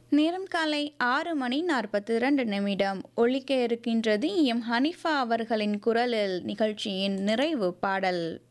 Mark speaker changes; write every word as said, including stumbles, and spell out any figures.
Speaker 1: நேரம் காலை ஆறு மணி நாற்பத்தி இரண்டு நிமிடம். ஒலிக்க இருக்கின்றது எம் ஹனிஃபா அவர்களின் குரலில் நிகழ்ச்சியின் நிறைவு பாடல்.